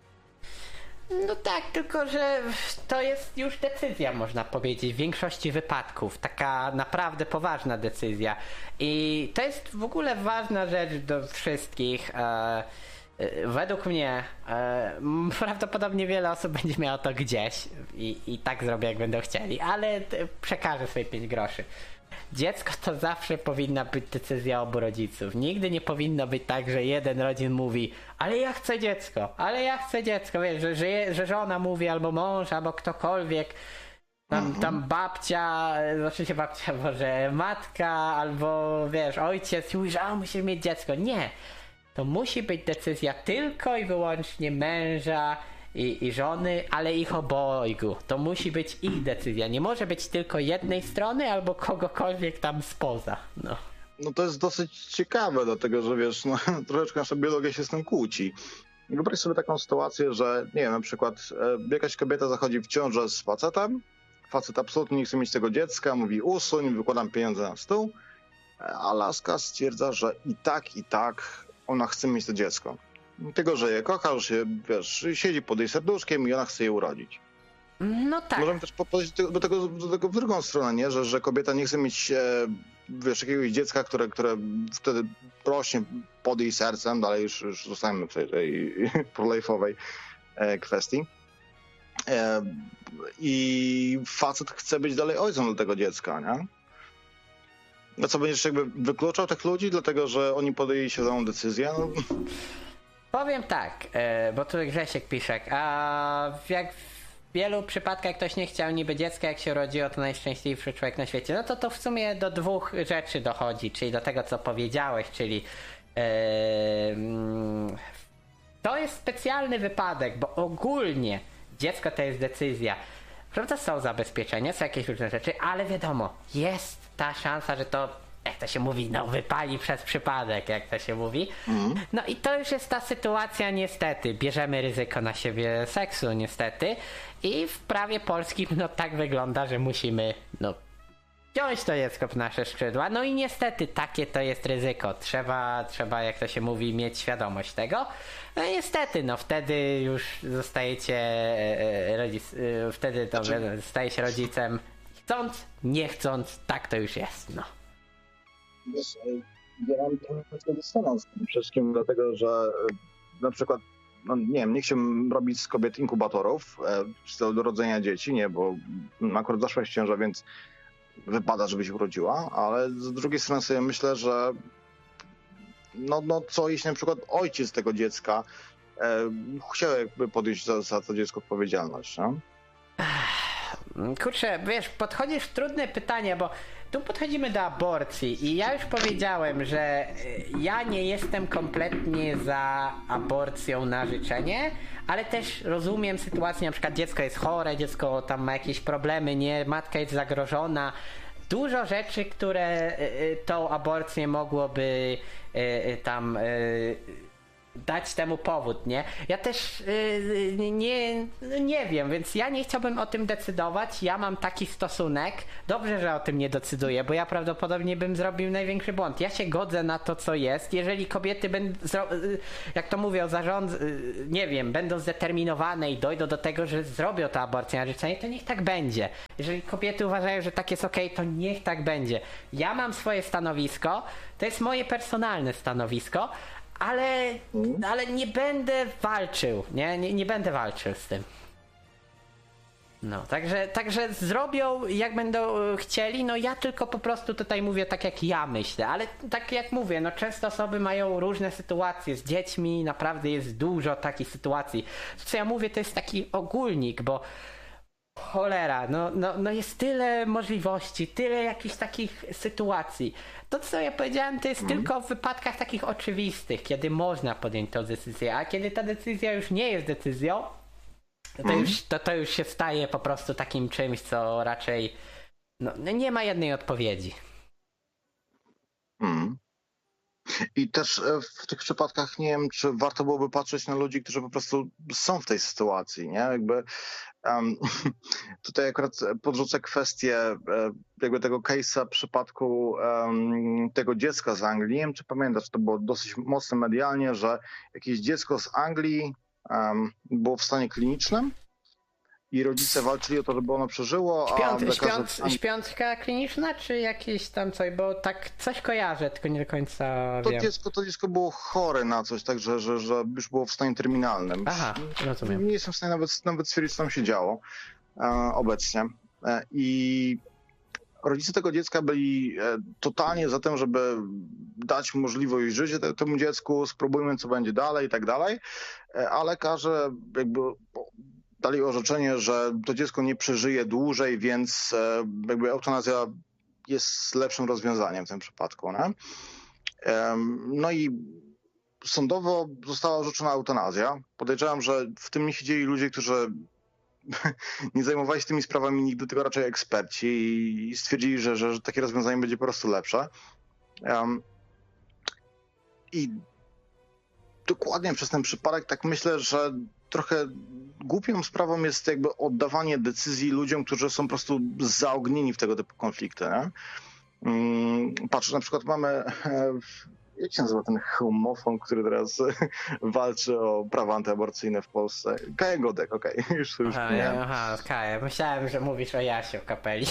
No tak, tylko że to jest już decyzja, można powiedzieć, w większości wypadków. Taka naprawdę poważna decyzja. I to jest w ogóle ważna rzecz do wszystkich. E, według mnie e, prawdopodobnie wiele osób będzie miało to gdzieś i, i tak zrobię, jak będą chcieli, ale przekażę swoje pięć groszy. Dziecko to zawsze powinna być decyzja obu rodziców. Nigdy nie powinno być tak, że jeden rodzin mówi, ale ja chcę dziecko, ale ja chcę dziecko, wiesz, że, że, że żona mówi, albo mąż, albo ktokolwiek, tam, tam babcia, oczywiście babcia, może matka, albo wiesz, ojciec mówi, że a, musimy mieć dziecko. Nie, to musi być decyzja tylko i wyłącznie męża I, i żony, ale ich obojgu. To musi być ich decyzja. Nie może być tylko jednej strony albo kogokolwiek tam spoza. No, no to jest dosyć ciekawe, dlatego że wiesz, no, troszeczkę nasza biologia się z tym kłóci. Wyobraź sobie taką sytuację, że nie wiem, na przykład e, jakaś kobieta zachodzi w ciążę z facetem, facet absolutnie nie chce mieć tego dziecka, mówi usuń, wykładam pieniądze na stół, a laska stwierdza, że i tak, i tak ona chce mieć to dziecko. Tego, że je kocha, że się, wiesz, siedzi pod jej serduszkiem i ona chce je urodzić. no tak. Możemy też podejść do tego, do tego w drugą stronę, nie? Że, że kobieta nie chce mieć e, wiesz, jakiegoś dziecka, które, które wtedy rośnie pod jej sercem, dalej już, już zostajemy w tej, tej prolejfowej e, kwestii. E, I facet chce być dalej ojcem dla tego dziecka, nie? No co, będziesz jakby wykluczał tych ludzi, dlatego że oni podjęli się tą decyzję? No. Powiem tak, bo tu Grzesiek pisze, a jak w wielu przypadkach ktoś nie chciał niby dziecka, jak się urodziło, to najszczęśliwszy człowiek na świecie. No to to w sumie do dwóch rzeczy dochodzi, czyli do tego, co powiedziałeś, czyli yy, to jest specjalny wypadek, bo ogólnie dziecko to jest decyzja. Prawda, są zabezpieczenia, są jakieś różne rzeczy, ale wiadomo, jest ta szansa, że to, jak to się mówi, no wypali przez przypadek, jak to się mówi. Mm. No i to już jest ta sytuacja, niestety. Bierzemy ryzyko na siebie seksu, niestety. I w prawie polskim, no tak wygląda, że musimy, no, wziąć to dziecko w nasze skrzydła. No i niestety takie to jest ryzyko. Trzeba, trzeba, jak to się mówi, mieć świadomość tego. No i niestety, no wtedy już zostajecie e, rodzic, e, wtedy to znaczy... staje się rodzicem chcąc, nie chcąc, tak to już jest, no. Ja mam trochę dystans z tym wszystkim, dlatego że na przykład, no nie wiem, nie chciałbym robić z kobiet inkubatorów w celu do rodzenia dzieci, nie, bo akurat zaszła ciąża, więc wypada, żeby się urodziła, ale z drugiej strony sobie myślę, że no, no co jeśli na przykład ojciec tego dziecka e, chciał jakby podjąć za, za to dziecko odpowiedzialność, no? Kurczę, wiesz, podchodzisz w trudne pytanie, bo tu podchodzimy do aborcji i ja już powiedziałem, że ja nie jestem kompletnie za aborcją na życzenie, ale też rozumiem sytuację, na przykład dziecko jest chore, dziecko tam ma jakieś problemy, nie, matka jest zagrożona. Dużo rzeczy, które tą aborcję mogłoby tam dać temu powód, nie? Ja też yy, nie, nie wiem, więc ja nie chciałbym o tym decydować. Ja mam taki stosunek. Dobrze, że o tym nie decyduję, bo ja prawdopodobnie bym zrobił największy błąd. Ja się godzę na to, co jest. Jeżeli kobiety będą, jak to mówią, zarząd, nie wiem, będą zdeterminowane i dojdą do tego, że zrobią tę aborcję na życzenie, to niech tak będzie. Jeżeli kobiety uważają, że tak jest okej, to niech tak będzie. Ja mam swoje stanowisko, to jest moje personalne stanowisko, Ale, ale nie będę walczył, nie? nie? Nie będę walczył z tym. No, także, także zrobią jak będą chcieli, no ja tylko po prostu tutaj mówię tak jak ja myślę, ale tak jak mówię, no często osoby mają różne sytuacje, z dziećmi naprawdę jest dużo takich sytuacji. To co ja mówię to jest taki ogólnik, bo cholera, no, no, no jest tyle możliwości, tyle jakichś takich sytuacji. To co ja powiedziałem to jest mm. tylko w wypadkach takich oczywistych, kiedy można podjąć tę decyzję, a kiedy ta decyzja już nie jest decyzją, to, mm. już, to, to już się staje po prostu takim czymś, co raczej no, nie ma jednej odpowiedzi. Mm. I też w tych przypadkach nie wiem, czy warto byłoby patrzeć na ludzi, którzy po prostu są w tej sytuacji, nie? Jakby um, tutaj akurat podrzucę kwestię jakby tego case'a w przypadku um, tego dziecka z Anglii. Nie wiem, czy pamiętasz, to było dosyć mocno medialnie, że jakieś dziecko z Anglii um, było w stanie klinicznym i rodzice walczyli o to, żeby ono przeżyło. Śpiąc, a śpiąc, śpiączka kliniczna, czy jakieś tam coś, bo tak coś kojarzę, tylko nie do końca to wiem. Dziecko, to dziecko było chore na coś, także że, że już było w stanie terminalnym. Aha, rozumiem. Nie jestem w stanie nawet, nawet stwierdzić, co tam się działo e, obecnie. E, I rodzice tego dziecka byli e, totalnie za tym, żeby dać możliwość życia te, temu dziecku, spróbujmy, co będzie dalej i tak dalej, e, a lekarze jakby dali orzeczenie, że to dziecko nie przeżyje dłużej, więc e, jakby eutanazja jest lepszym rozwiązaniem w tym przypadku. Nie? E, no i sądowo została orzeczona eutanazja. Podejrzewam, że w tym nie siedzieli ludzie, którzy nie zajmowali się tymi sprawami nigdy, tylko raczej eksperci i stwierdzili, że, że, że takie rozwiązanie będzie po prostu lepsze. Um, I dokładnie przez ten przypadek tak myślę, że trochę głupią sprawą jest jakby oddawanie decyzji ludziom, którzy są po prostu zaognieni w tego typu konflikty. Nie? Patrz, na przykład mamy, jak się nazywa ten homofon, który teraz walczy o prawa antyaborcyjne w Polsce? Kaja Godek, okej, okay. już sobie przypomniałem. Aha, Kaja, myślałem, że mówisz o Jasiu Kapeli.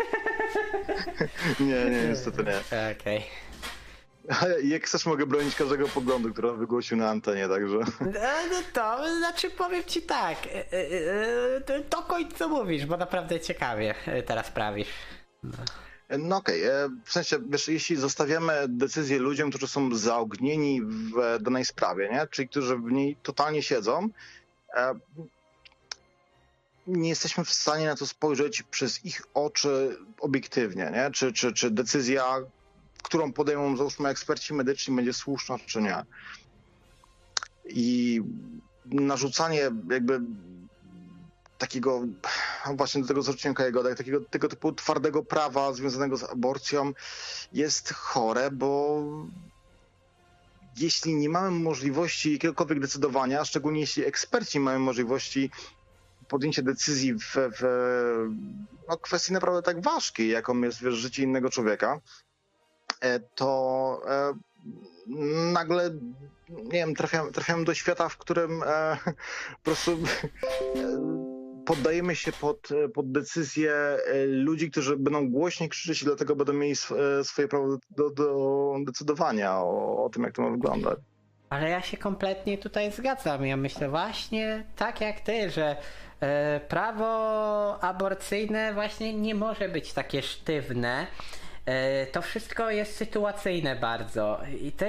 nie, nie, niestety nie. Okej. Okay. Ale jak chcesz, mogę bronić każdego poglądu, który on wygłosił na antenie, także... No to, znaczy powiem ci tak, to kończ co mówisz, bo naprawdę ciekawie teraz prawisz. No, no okej, okay. W sensie, wiesz, jeśli zostawiamy decyzję ludziom, którzy są zaognieni w danej sprawie, nie? Czyli którzy w niej totalnie siedzą, nie jesteśmy w stanie na to spojrzeć przez ich oczy obiektywnie, nie? Czy, czy, czy decyzja, którą podejmą, załóżmy, eksperci medyczni, będzie słuszna, czy nie. I narzucanie jakby takiego, właśnie do tego zwróciłem Kajego, takiego tego typu twardego prawa związanego z aborcją jest chore, bo jeśli nie mamy możliwości jakiegokolwiek decydowania, szczególnie jeśli eksperci mają możliwości podjęcia decyzji w, w no, kwestii naprawdę tak ważkiej, jaką jest, wiesz, życie innego człowieka, to e, nagle, nie wiem, trafiam, trafiam do świata, w którym e, po prostu e, poddajemy się pod, pod decyzję ludzi, którzy będą głośniej krzyczeć i dlatego będą mieli sw- swoje prawo do, do decydowania o, o tym, jak to ma wyglądać. Ale ja się kompletnie tutaj zgadzam. Ja myślę właśnie tak jak ty, że e, prawo aborcyjne właśnie nie może być takie sztywne. To wszystko jest sytuacyjne bardzo i to jest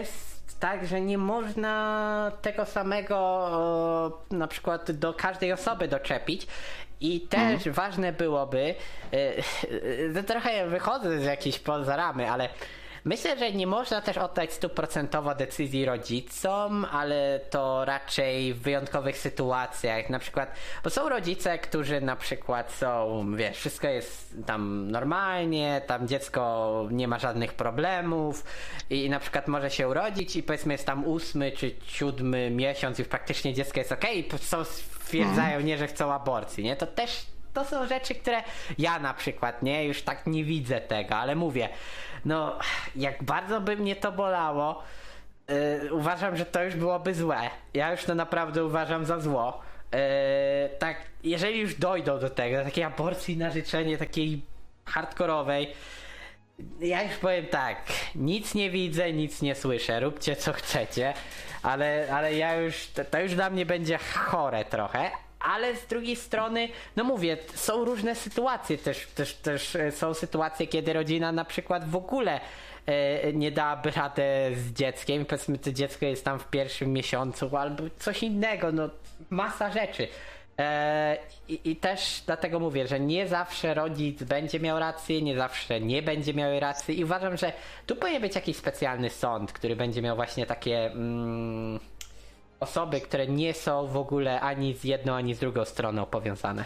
jest tak, że nie można tego samego na przykład do każdej osoby doczepić. I też hmm. ważne byłoby, yy, trochę wychodzę z jakiejś poza ramy, ale myślę, że nie można też oddać stuprocentowo decyzji rodzicom, ale to raczej w wyjątkowych sytuacjach. Na przykład, bo są rodzice, którzy na przykład są, wiesz, wszystko jest tam normalnie, tam dziecko nie ma żadnych problemów i na przykład może się urodzić i powiedzmy jest tam ósmy czy siódmy miesiąc, już praktycznie dziecko jest okej okay, i są, stwierdzają, nie, że chcą aborcji, nie? To też to są rzeczy, które ja na przykład, nie, już tak nie widzę tego, ale mówię, no jak bardzo by mnie to bolało, yy, uważam, że to już byłoby złe. Ja już to naprawdę uważam za zło. Yy, tak, jeżeli już dojdą do tego, do takiej aborcji na życzenie, takiej hardkorowej, ja już powiem tak, nic nie widzę, nic nie słyszę, róbcie co chcecie, ale, ale ja już, to, to już dla mnie będzie chore trochę. Ale z drugiej strony, no mówię, są różne sytuacje też, też, też są sytuacje, kiedy rodzina na przykład w ogóle e, nie dałaby radę z dzieckiem, powiedzmy to dziecko jest tam w pierwszym miesiącu albo coś innego, no masa rzeczy. E, i, I też dlatego mówię, że nie zawsze rodzic będzie miał rację, nie zawsze nie będzie miał racji i uważam, że tu powinien być jakiś specjalny sąd, który będzie miał właśnie takie... Mm, osoby, które nie są w ogóle ani z jedną, ani z drugą stroną powiązane.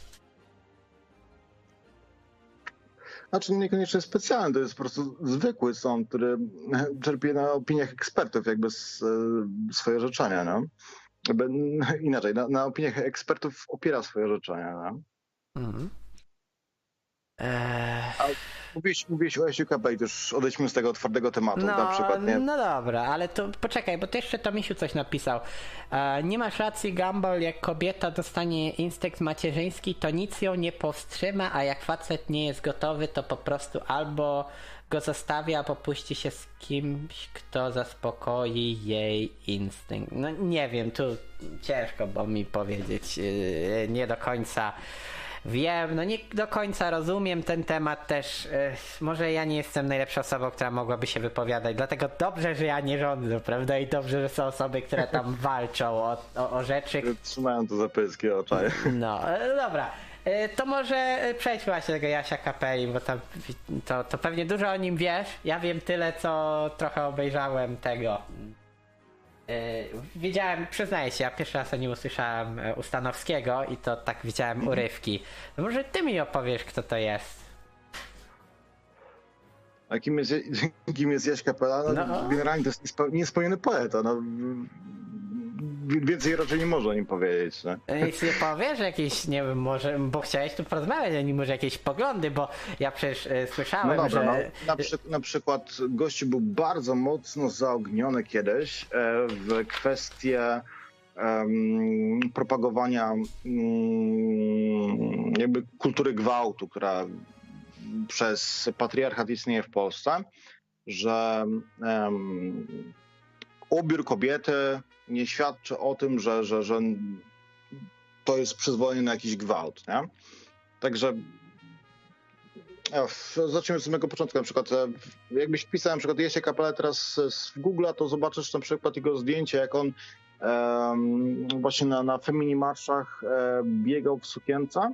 Znaczy niekoniecznie specjalny, to jest po prostu zwykły sąd, który czerpie na opiniach ekspertów jakby z, swoje orzeczenia, no. Jakby, inaczej, na, na opiniach ekspertów opiera swoje orzeczenia, no. Mhm. Eee... A mówiłeś, mówiłeś o S U K P i już odejdźmy z tego twardego tematu, no, na przykład, nie? No dobra, ale to poczekaj, bo to jeszcze to Misiu coś napisał. E, nie masz racji, Gumball, jak kobieta dostanie instynkt macierzyński, to nic ją nie powstrzyma, a jak facet nie jest gotowy, to po prostu albo go zostawi, albo puści się z kimś, kto zaspokoi jej instynkt. No nie wiem, tu ciężko bo mi powiedzieć, yy, nie do końca wiem, no nie do końca rozumiem ten temat też. Yy, może ja nie jestem najlepszą osobą, która mogłaby się wypowiadać, dlatego dobrze, że ja nie rządzę, prawda? I dobrze, że są osoby, które tam walczą o, o, o rzeczy. Trzymają to zapyski oczaj. No, yy, dobra. Yy, to może przejdźmy właśnie do tego Jasia Kapeli, bo tam, to, to pewnie dużo o nim wiesz. Ja wiem tyle, co trochę obejrzałem tego. Yy, widziałem, przyznaję się, ja pierwszy raz o nim usłyszałem u Stanowskiego i to tak widziałem urywki. No może ty mi opowiesz, kto to jest? A kim jest, kim jest Jaś Kapela? No, no. Generalnie to jest niespełniony poeta. No. Więcej raczej nie można o nim powiedzieć. Nie? Nic nie powiesz? Jakieś, nie wiem, może, bo chciałeś tu porozmawiać o nim, może jakieś poglądy, bo ja przecież y, słyszałem, no dobra, że... No, na, przy, na przykład gościu był bardzo mocno zaogniony kiedyś e, w kwestię um, propagowania um, jakby kultury gwałtu, która przez patriarchat istnieje w Polsce, że um, ubiór kobiety nie świadczy o tym, że, że, że to jest przyzwolenie na jakiś gwałt, nie? Także zacznijmy z samego początku. Na przykład jakbyś wpisał na przykład Jasia Kapelę teraz w Google, to zobaczysz na przykład jego zdjęcie, jak on um, właśnie na, na feminimarszach um, biegał w sukience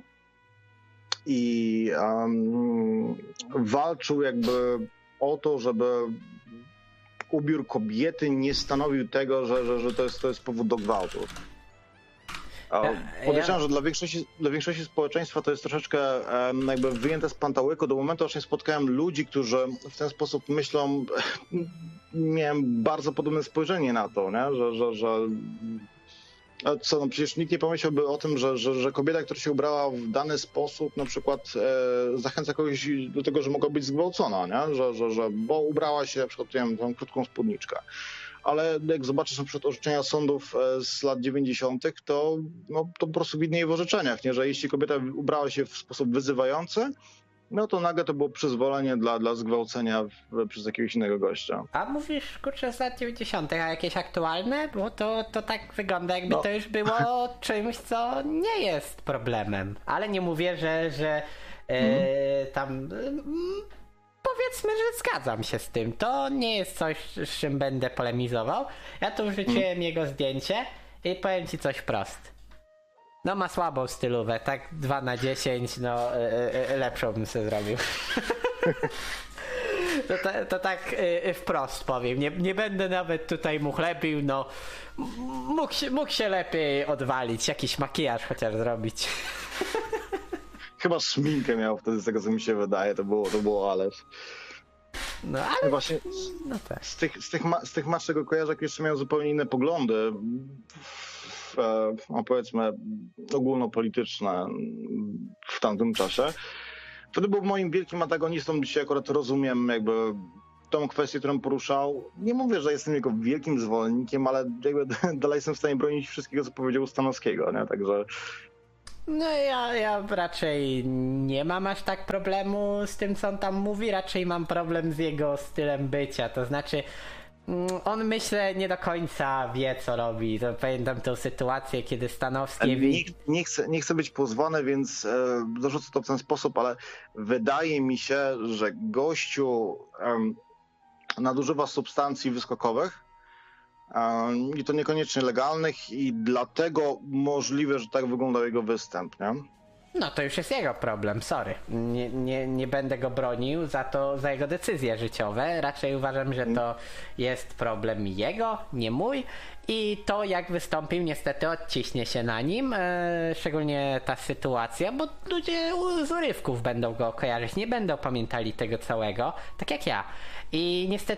i um, walczył jakby o to, żeby ubiór kobiety nie stanowił tego, że, że, że to, jest, to jest powód do gwałtu. Podejrzewam, że dla większości, dla większości społeczeństwa to jest troszeczkę um, jakby wyjęte z pantałyku. Do momentu, aż nie spotkałem ludzi, którzy w ten sposób myślą. Miałem bardzo podobne spojrzenie na to, nie? Że, że, że co, no przecież nikt nie pomyślałby o tym, że, że, że kobieta, która się ubrała w dany sposób, na przykład e, zachęca kogoś do tego, że mogła być zgwałcona, nie? Że, że, że bo ubrała się na przykład, nie wiem, tą krótką spódniczkę. Ale jak zobaczysz na przykład orzeczenia sądów z lat dziewięćdziesiątych, to, no, to po prostu widnieje w orzeczeniach, nie? Że jeśli kobieta ubrała się w sposób wyzywający, no to nagle to było przyzwolenie dla, dla zgwałcenia w, przez jakiegoś innego gościa. A mówisz, kurczę, z lat dziewięćdziesiątych, a jakieś aktualne? Bo to, to tak wygląda, jakby no. to już było czymś, co nie jest problemem. Ale nie mówię, że, że hmm. e, tam... E, powiedzmy, że zgadzam się z tym. To nie jest coś, z czym będę polemizował. Ja tu wrzuciłem hmm. jego zdjęcie i powiem ci coś prost. No ma słabą stylówę, tak dwa na dziesięć, no yy, yy, lepszą bym sobie zrobił. To, to, to tak yy, wprost powiem, nie, nie będę nawet tutaj mu chlebił, no mógł się, mógł się lepiej odwalić, jakiś makijaż chociaż zrobić. Chyba szminkę miał wtedy, z tego co mi się wydaje, to było, to było ależ. No ale... Właśnie no tak. z tych, z tych, ma, z tych masz tego kojarzek jeszcze miał zupełnie inne poglądy, w, no powiedzmy ogólnopolityczne w tamtym czasie. Wtedy był moim wielkim antagonistą, dzisiaj akurat rozumiem jakby tą kwestię, którą poruszał. Nie mówię, że jestem jego wielkim zwolennikiem, ale jakby dalej jestem w stanie bronić wszystkiego, co powiedział Stanowskiego, nie? Także... No ja, ja raczej nie mam aż tak problemu z tym, co on tam mówi, raczej mam problem z jego stylem bycia, to znaczy on myślę nie do końca wie, co robi. To pamiętam tę sytuację, kiedy Stanowski... Nie, nie, chcę, nie chcę być pozwany, więc e, dorzucę to w ten sposób, ale wydaje mi się, że gościu um, nadużywa substancji wyskokowych um, i to niekoniecznie legalnych i dlatego możliwe, że tak wyglądał jego występ, nie? No to już jest jego problem, sorry. Nie, nie, nie będę go bronił za to, za jego decyzje życiowe. Raczej uważam, że to jest problem jego, nie mój. I to, jak wystąpił, niestety odciśnie się na nim. E, szczególnie ta sytuacja, bo ludzie z urywków będą go kojarzyć, nie będą pamiętali tego całego, tak jak ja. I niestety